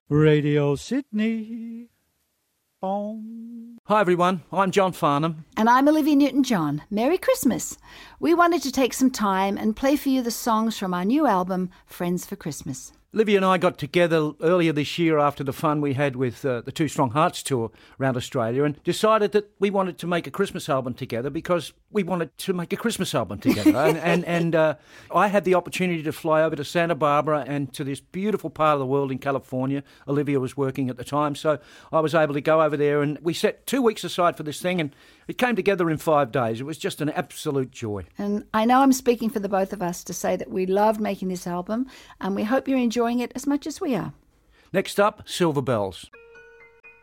Radio Sydney. Boom. Hi everyone, I'm John Farnham. And I'm Olivia Newton-John. Merry Christmas. We wanted to take some time and play for you the songs from our new album, Friends for Christmas. Olivia and I got together earlier this year after the fun we had with the Two Strong Hearts tour around Australia and decided that we wanted to make a Christmas album together because we wanted to make a Christmas album together. and I had the opportunity to fly over to Santa Barbara and to this beautiful part of the world in California. Olivia was working at the time, so I was able to go over there, and we set 2 weeks aside for this thing, and it came together in 5 days. It was just an absolute joy. And I know I'm speaking for the both of us to say that we loved making this album, and we hope you're enjoying it as much as we are. Next up, Silver Bells.